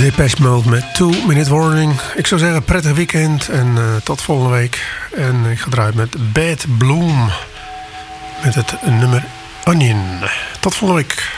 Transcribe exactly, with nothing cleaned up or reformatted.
Depeche Mode met two minute warning. Ik zou zeggen prettig weekend en uh, tot volgende week. En ik ga draaien met Bad Bloom met het nummer Onion. Tot volgende week.